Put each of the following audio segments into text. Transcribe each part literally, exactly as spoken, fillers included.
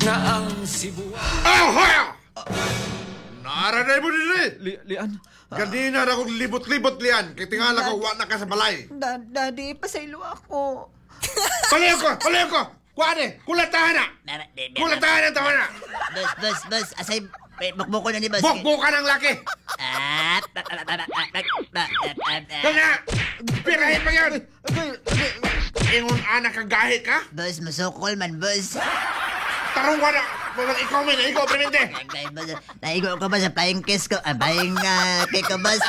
na ang Cebu. Oh, hoya! Naraday mo din eh! Li Lian. Ganina na akong libot-libot, Lian. Kaya tingala ko, wa na ka sa balay. Da Daddy, pasaylo ako. Palayo ko! Palayo ko! Kuwane! Kulatahan na! Kulatahan na tawa na! Bus, bus, bus. Asay, bukbuko na ni bus. Bukbukan ng laki! Ah, pa- pa- pa- pa- pa- pa- pa- pa- pa- Kaya! Pirahin pa yan! Ingon anak kang gahi ka? Bus, masukol man, bus. Tarong ka na! Walang ikaw man, ikaw, premente! Ay, bus, naigo ko ba sa flying kiss ko? Ah, flying uh, cake ko, bus.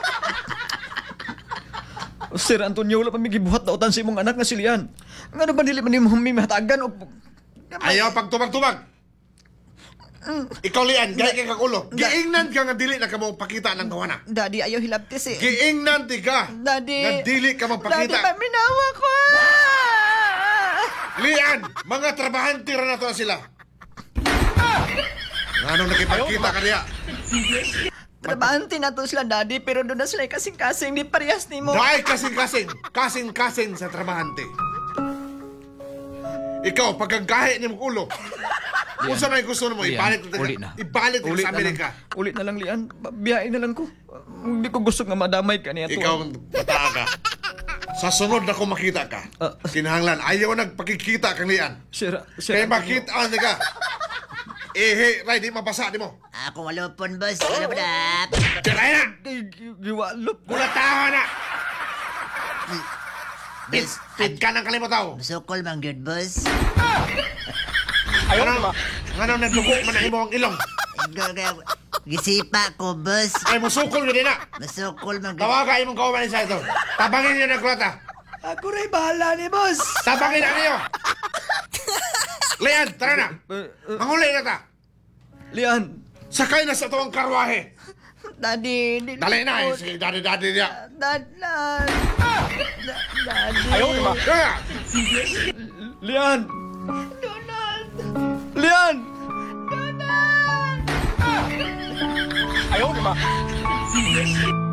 Sir Antonio, wala pa may gibuhat na utan sa imong anak nga si Lian. Nga ba dili man mo mihatagan o... Ayaw pagtubag-tubag! Ikaw, Lian, gahi ka kakulo. Giingnan ka nga dili na ka mong pakita ng kawana. Daddy, ayaw hilabtis eh. Giingnan ti ka! Daddy. Nga dili ka mong Daddy, pakita. paminawa ko! Lian! Mga trabahante ra na to na sila. Anong nakipagkita ka niya? Trabahante na to sila, Daddy, pero doon na sila kasing-kasing, di parehas ni mo. Dahil kasing-kasing, kasing-kasing sa trabahante. Ikaw, pagkagahi ni mong ulo, kung saan may gusto mo, Lian, ibalit na uli na. Ibalit na Ulit sa na lang. Amerika. Ulit na lang, Lian. Biyain na lang ko. Hindi ko gusto nga madamay ka niya to. Ikaw, bataa ka. Sa sunod na kung makita ka, Ah. kinahanglan, ayaw nagpakikita kang Lian. Sir, Sir Kaya Antonio. makita ka. Eh, hey, Ray, di mapasa, di mo. Ako walopon, bus. Ano ba na? Kaya na! Gi- gi- Giwalop. Kulatahan na! Bus, Tit ka ng kalimutaw. masukol man, good, bus. Ayaw na. Nga nagdugo man na imo ang ilong. Gisipa ko, bus. Ay, musukol mo din na. Masukol man, good. Tawaga imong kauman sa ito. Tabangin niyo na klata. Ako rin bahala ni boss. Tabangin na niyo. Lian, tara na. Eh, eh, Manguli na ta. Lian. Sakay na sa tuwang karwahe. Daddy, di Dali na eh. ko- Si daddy-daddy niya. Dad, dad. Da- Daddy. Ayaw na ba? Kaya! Lian. Donald. Lian. Donald. Ayaw na ba?